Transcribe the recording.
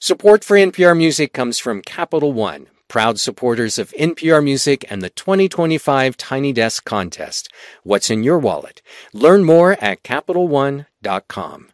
Support for NPR Music comes from Capital One, proud supporters of NPR Music and the 2025 Tiny Desk Contest. What's in your wallet? Learn more at CapitalOne.com.